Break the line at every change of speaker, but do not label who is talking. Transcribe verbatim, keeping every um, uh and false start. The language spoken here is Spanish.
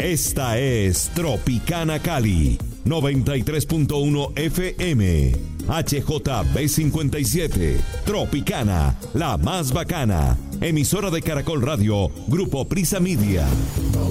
Esta es Tropicana Cali, noventa y tres punto uno F M, H J B cincuenta y siete, Tropicana, la más bacana, emisora de Caracol Radio, Grupo Prisa Media.